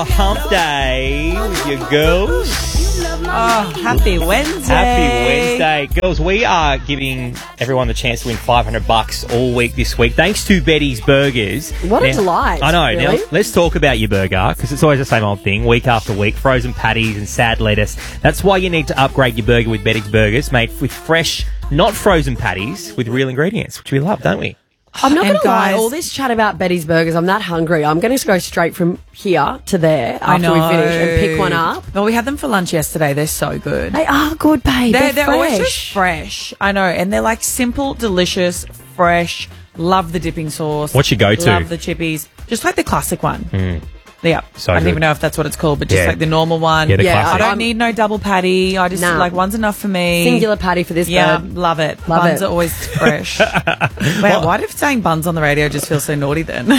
Hump day with your girls. Oh, happy Wednesday. Happy Wednesday. Girls, we are giving everyone the chance to win $500 all week this week, thanks to Betty's Burgers. What a delight. I know. Really? Now, let's talk about your burger, because it's always the same old thing, week after week. Frozen patties and sad lettuce. That's why you need to upgrade your burger with Betty's Burgers, made with fresh, not frozen patties, with real ingredients, which we love, don't we? I'm not going to lie, guys- all this chat about Betty's Burgers, I'm that hungry. I'm going to go straight from here to there after we finish and pick one up. Well, we had them for lunch yesterday. They're so good. They are good, babe. They're always fresh. just fresh. I know. And they're like simple, delicious, fresh. Love the dipping sauce. What's your go-to? Love the chippies. Just like the classic one. Yeah. So I don't good. even know if that's what it's called, but just Yeah. like the normal one. Yeah, the Yeah, classic. I don't need no double patty. I just Nah. like one's enough for me. Singular patty for this Yeah, bird. love it. Love Buns it. are always fresh. Wow, why do saying buns on the radio just feel so naughty then?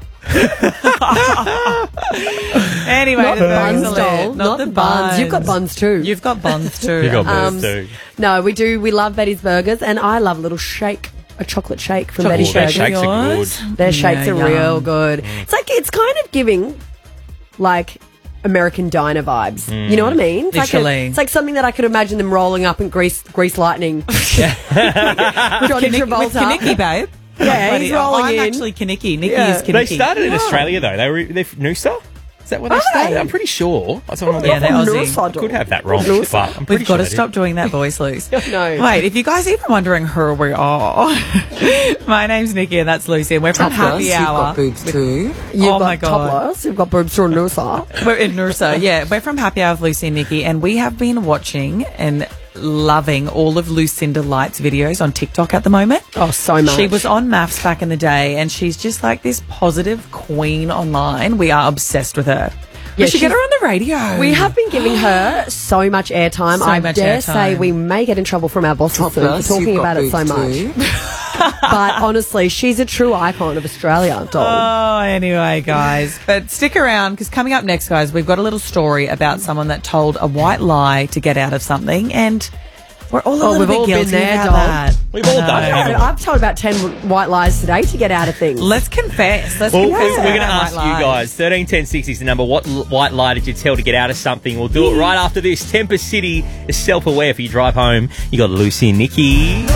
Anyway, Not the the burgers buns, are doll. lit. Not the buns. You've got buns too. You've got buns too. You got buns too. No, we do. We love Betty's Burgers, and I love a little shake, a chocolate shake from Chocolate Betty's their Burgers. shakes are Yours? good. Their shakes Yeah, are yum. real good. It's kind of giving, like, American Diner vibes. You know what I mean? It's Literally. it's like something that I could imagine them rolling up in Grease Lightning. Johnny With Travolta. Kinnicky, babe. Yeah, Buddy, he's rolling I'm in. actually Kinnicky. Nikki Yeah. is Kinnicky. They started in Australia, though. They're Noosa? Is that where they Are started? they? I'm pretty sure. That's what Yeah, they're Aussie. Noosa, doll. Could have that wrong, Noosa. but I'm pretty We've got sure to they stop doing that voice, Luce. No. Wait, if you guys are even wondering who we are, my name's Nikki and that's Lucy, and we're from Happy Hour. boobs too. You've Oh got my God. topless. You've got boobs through Noosa. We're in Noosa, yeah. We're from Happy Hour with Lucy and Nikki, and we have been watching and loving all of Lucinda Light's videos on TikTok at the moment. Oh, so much. She was on Maths back in the day, and she's just like this positive queen online. We are obsessed with her. Yeah, We should get she's- her on the radio. We have been giving her so much airtime. So I much dare airtime. say we may get in trouble from our bosses soon for Topless, talking you've got about it so boobs much. too. But honestly, she's a true icon of Australia, doll. Oh, anyway, guys. But stick around, because coming up next, guys, we've got a little story about someone that told a white lie to get out of something, and we're all a little we've bit all been guilty there, about doll. that. We've all done it, I know. haven't we? I've told about 10 white lies today to get out of things. Let's confess. Let's Well, confess. we're going to about ask white you lies. guys. 131060 is the number. What white lie did you tell to get out of something? We'll do it right after this. Tempest City is self-aware for your drive home. You got Lucy and Nikki.